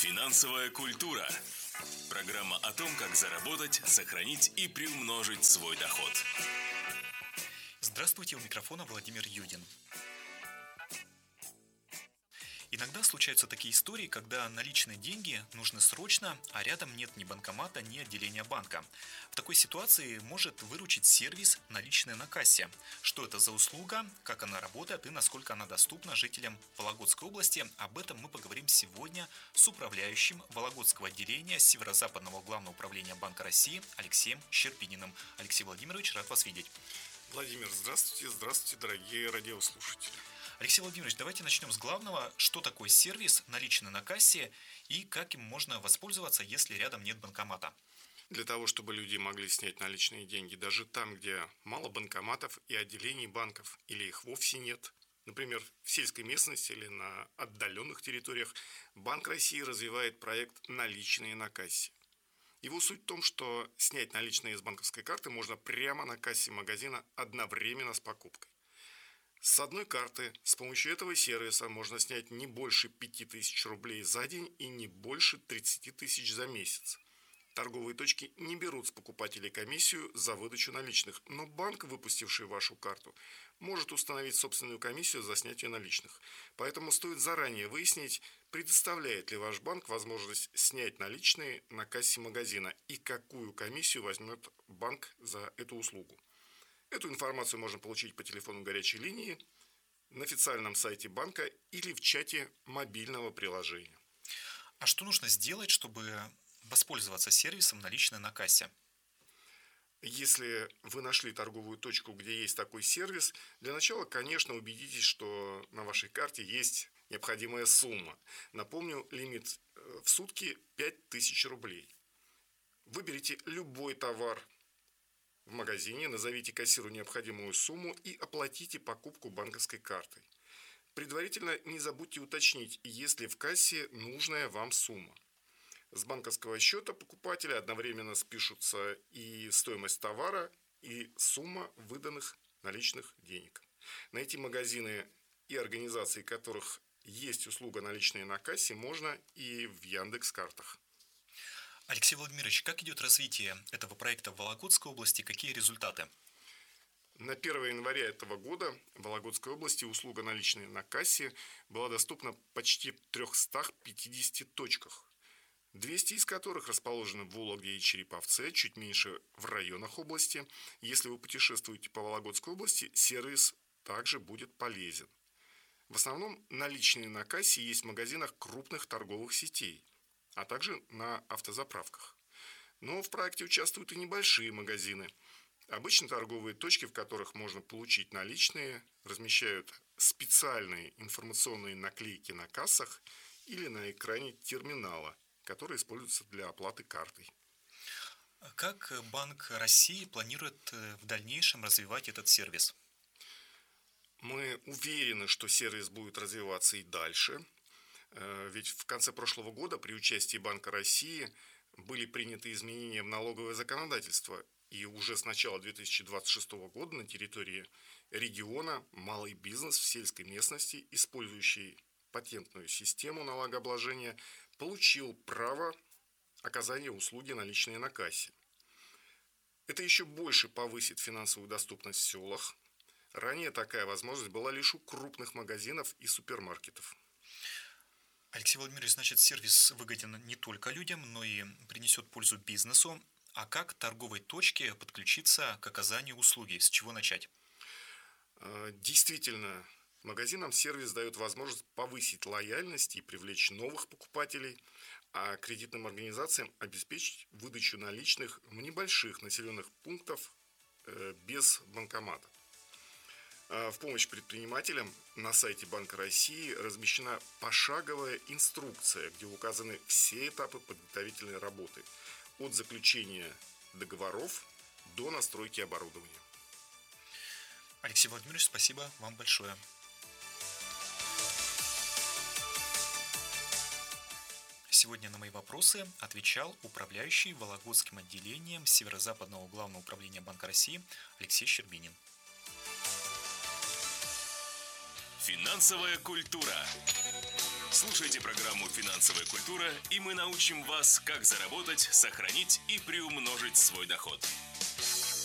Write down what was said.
Финансовая культура. Программа о том, как заработать, сохранить и приумножить свой доход. Здравствуйте, у микрофона Владимир Юдин. Иногда случаются такие истории, когда наличные деньги нужны срочно, а рядом нет ни банкомата, ни отделения банка. В такой ситуации может выручить сервис «Наличные на кассе». Что это за услуга, как она работает и насколько она доступна жителям Вологодской области, об этом мы поговорим сегодня с управляющим Вологодского отделения Северо-Западного главного управления Банка России Алексеем Щербининым. Алексей Владимирович, рад вас видеть. Владимир, здравствуйте, дорогие радиослушатели. Алексей Владимирович, давайте начнем с главного. Что такое сервис «Наличные на кассе» и как им можно воспользоваться, если рядом нет банкомата? Для того, чтобы люди могли снять наличные деньги даже там, где мало банкоматов и отделений банков, или их вовсе нет, например, в сельской местности или на отдаленных территориях, Банк России развивает проект «Наличные на кассе». Его суть в том, что снять наличные из банковской карты можно прямо на кассе магазина одновременно с покупкой. С одной карты с помощью этого сервиса можно снять не больше 5000 рублей за день и не больше 30 тысяч за месяц. Торговые точки не берут с покупателей комиссию за выдачу наличных, но банк, выпустивший вашу карту, может установить собственную комиссию за снятие наличных. Поэтому стоит заранее выяснить, предоставляет ли ваш банк возможность снять наличные на кассе магазина и какую комиссию возьмет банк за эту услугу. Эту информацию можно получить по телефону горячей линии, на официальном сайте банка или в чате мобильного приложения. А что нужно сделать, чтобы воспользоваться сервисом «Наличные на кассе»? Если вы нашли торговую точку, где есть такой сервис, для начала, конечно, убедитесь, что на вашей карте есть необходимая сумма. Напомню, лимит в сутки 5000 рублей. Выберите любой товар в магазине, назовите кассиру необходимую сумму и оплатите покупку банковской картой. Предварительно не забудьте уточнить, есть ли в кассе нужная вам сумма. С банковского счета покупателя одновременно спишутся и стоимость товара, и сумма выданных наличных денег. Найти магазины и организации, которых есть услуга «Наличные на кассе», можно и в Яндекс.Картах. Алексей Владимирович, как идет развитие этого проекта в Вологодской области? Какие результаты? На 1 января этого года в Вологодской области услуга «Наличные на кассе» была доступна почти в 350 точках, 200 из которых расположены в Вологде и Череповце, чуть меньше в районах области. Если вы путешествуете по Вологодской области, сервис также будет полезен. В основном наличные на кассе есть в магазинах крупных торговых сетей, а также на автозаправках. Но в проекте участвуют и небольшие магазины. Обычно торговые точки, в которых можно получить наличные, размещают специальные информационные наклейки на кассах или на экране терминала, который используется для оплаты картой. Как Банк России планирует в дальнейшем развивать этот сервис? Мы уверены, что сервис будет развиваться и дальше. Ведь в конце прошлого года при участии Банка России были приняты изменения в налоговое законодательство. И уже с начала 2026 года на территории региона малый бизнес в сельской местности, использующий патентную систему налогообложения, получил право оказания услуги «Наличные на кассе». Это еще больше повысит финансовую доступность в селах. Ранее такая возможность была лишь у крупных магазинов и супермаркетов. Алексей Владимирович, значит, сервис выгоден не только людям, но и принесет пользу бизнесу. А как торговой точке подключиться к оказанию услуги? С чего начать? Действительно, магазинам сервис дает возможность повысить лояльность и привлечь новых покупателей, а кредитным организациям обеспечить выдачу наличных в небольших населенных пунктах без банкомата. В помощь предпринимателям на сайте Банка России размещена пошаговая инструкция, где указаны все этапы подготовительной работы, от заключения договоров до настройки оборудования. Алексей Владимирович, спасибо вам большое. Сегодня на мои вопросы отвечал управляющий Вологодским отделением Северо-Западного главного управления Банка России Алексей Щербинин. Финансовая культура. Слушайте программу «Финансовая культура», и мы научим вас, как заработать, сохранить и приумножить свой доход.